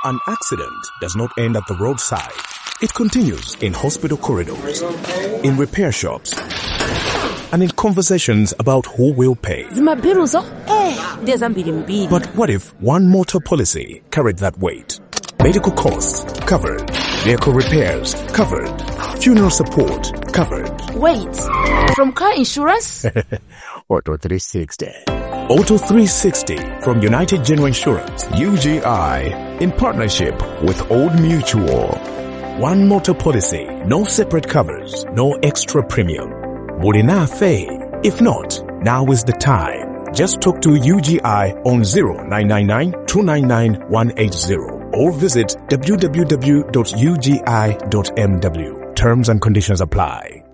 An accident does not end at the roadside. It continues in hospital corridors, in repair shops, and in conversations about who will pay. But what if one motor policy carried that weight? Medical costs covered. Vehicle repairs covered. Funeral support covered. Wait, from car insurance? Auto 360. Auto 360 from United General Insurance, UGI, in partnership with Old Mutual. One motor policy, no separate covers, no extra premium. Murina Faye. If not, now is the time. Just talk to UGI on 0999 299 180 or visit www.ugi.mw. Terms and conditions apply.